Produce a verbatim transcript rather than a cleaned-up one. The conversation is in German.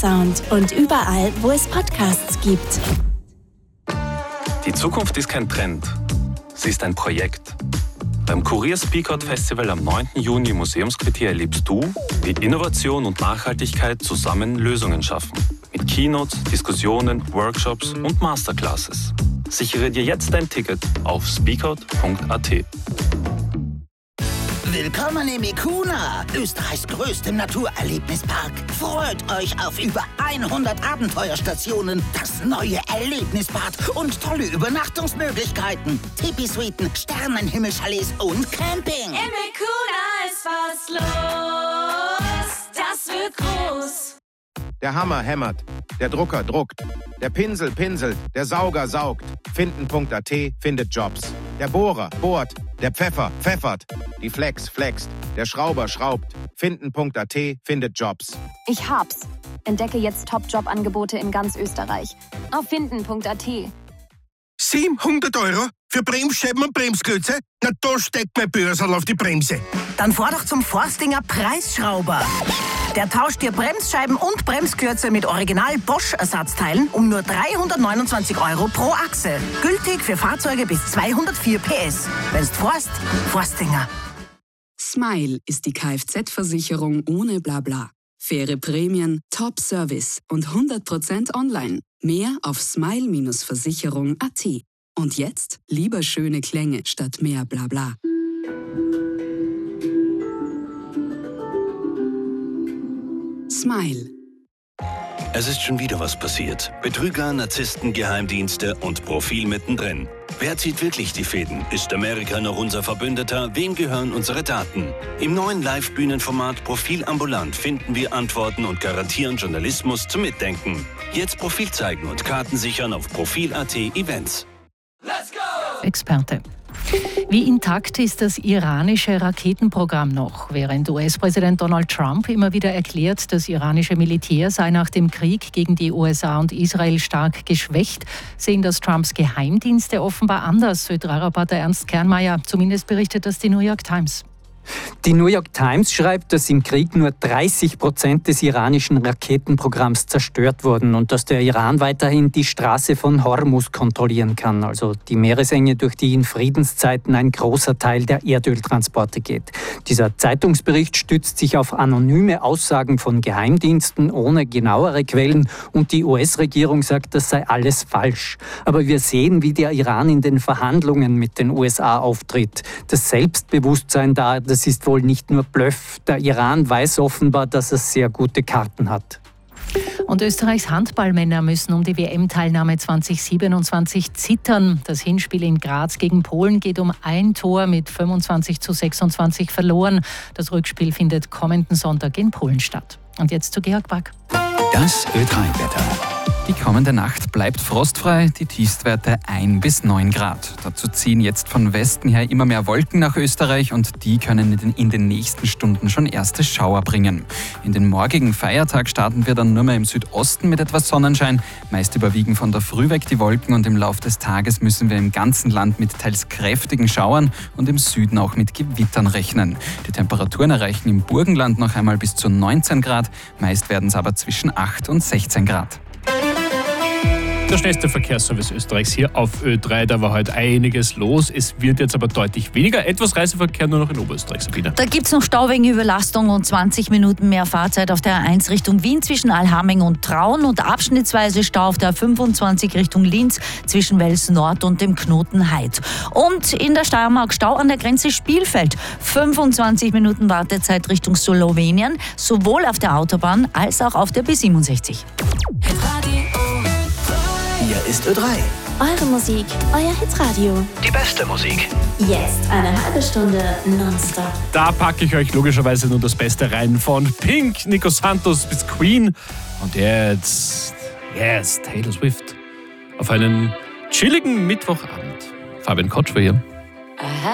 Sound und überall, wo es Podcasts gibt. Die Zukunft ist kein Trend, sie ist ein Projekt. Beim Kurier Speakout Festival am neunten Juni im Museumsquartier erlebst du, wie Innovation und Nachhaltigkeit zusammen Lösungen schaffen. Mit Keynotes, Diskussionen, Workshops und Masterclasses. Sichere dir jetzt dein Ticket auf speakout punkt a t. Willkommen im Ikuna, Österreichs größtem Naturerlebnispark. Freut euch auf über hundert Abenteuerstationen, das neue Erlebnisbad und tolle Übernachtungsmöglichkeiten. Tipi-Suiten, Sternenhimmelchalets und Camping. Im Ikuna ist was los, das wird groß. Der Hammer hämmert, der Drucker druckt, der Pinsel pinselt, der Sauger saugt. Finden punkt a t findet Jobs. Der Bohrer bohrt, der Pfeffer pfeffert, die Flex flext, der Schrauber schraubt. Finden punkt a t findet Jobs. Ich hab's. Entdecke jetzt Top-Job-Angebote in ganz Österreich. Auf finden punkt a t. siebenhundert Euro für Bremsscheiben und Bremsklötze? Na, da steckt mein Börsal auf die Bremse. Dann fahr doch zum Forstinger Preisschrauber. Der tauscht dir Bremsscheiben und Bremsklötze mit Original Bosch-Ersatzteilen um nur dreihundertneunundzwanzig Euro pro Achse. Gültig für Fahrzeuge bis zweihundertvier P S. Wenn's forst, Forstinger. Smile ist die Kfz-Versicherung ohne Blabla. Faire Prämien, Top-Service und hundert Prozent online. Mehr auf smile Bindestrich versicherung punkt a t. Und jetzt lieber schöne Klänge statt mehr Blabla. Smile. Es ist schon wieder was passiert. Betrüger, Narzissten, Geheimdienste und Profil mittendrin. Wer zieht wirklich die Fäden? Ist Amerika noch unser Verbündeter? Wem gehören unsere Daten? Im neuen Live-Bühnenformat Profil ambulant finden wir Antworten und garantieren Journalismus zum Mitdenken. Jetzt Profil zeigen und Karten sichern auf profil punkt a t Events. Let's go! Experte. Wie intakt ist das iranische Raketenprogramm noch? Während U S-Präsident Donald Trump immer wieder erklärt, das iranische Militär sei nach dem Krieg gegen die U S A und Israel stark geschwächt, sehen das Trumps Geheimdienste offenbar anders. Ö drei Reporter Ernst Kernmeier, zumindest berichtet das die New York Times. Die New York Times schreibt, dass im Krieg nur dreißig Prozent des iranischen Raketenprogramms zerstört wurden und dass der Iran weiterhin die Straße von Hormuz kontrollieren kann, also die Meeresenge, durch die in Friedenszeiten ein großer Teil der Erdöltransporte geht. Dieser Zeitungsbericht stützt sich auf anonyme Aussagen von Geheimdiensten ohne genauere Quellen und die U S-Regierung sagt, das sei alles falsch. Aber wir sehen, wie der Iran in den Verhandlungen mit den U S A auftritt. Das Selbstbewusstsein da, das Das ist wohl nicht nur Bluff. Der Iran weiß offenbar, dass er sehr gute Karten hat. Und Österreichs Handballmänner müssen um die W M-Teilnahme zwanzig siebenundzwanzig zittern. Das Hinspiel in Graz gegen Polen geht um ein Tor mit fünfundzwanzig zu sechsundzwanzig verloren. Das Rückspiel findet kommenden Sonntag in Polen statt. Und jetzt zu Georg Back. Das Ö drei Wetter. Die kommende Nacht bleibt frostfrei, die Tiefstwerte ein bis neun Grad. Dazu ziehen jetzt von Westen her immer mehr Wolken nach Österreich und die können in den, in den nächsten Stunden schon erste Schauer bringen. In den morgigen Feiertag starten wir dann nur mehr im Südosten mit etwas Sonnenschein. Meist überwiegen von der Früh weg die Wolken und im Laufe des Tages müssen wir im ganzen Land mit teils kräftigen Schauern und im Süden auch mit Gewittern rechnen. Die Temperaturen erreichen im Burgenland noch einmal bis zu neunzehn Grad, meist werden es aber zwischen acht und sechzehn Grad. Der schnellste Verkehrsservice Österreichs hier auf Ö drei, da war heute einiges los. Es wird jetzt aber deutlich weniger. Etwas Reiseverkehr nur noch in Oberösterreich, Sabine. Da gibt es noch Stau wegen Überlastung und zwanzig Minuten mehr Fahrzeit auf der A eins Richtung Wien zwischen Alhaming und Traun und abschnittsweise Stau auf der A fünfundzwanzig Richtung Linz zwischen Wels Nord und dem Knoten Heid. Und in der Steiermark Stau an der Grenze Spielfeld. fünfundzwanzig Minuten Wartezeit Richtung Slowenien, sowohl auf der Autobahn als auch auf der B siebenundsechzig. Hier ist Ö drei. Eure Musik, euer Hitradio. Die beste Musik. Jetzt eine halbe Stunde nonstop. Da packe ich euch logischerweise nur das Beste rein. Von Pink, Nico Santos bis Queen. Und jetzt, yes, Taylor Swift. Auf einen chilligen Mittwochabend. Fabian Kotsch war hier. Aha.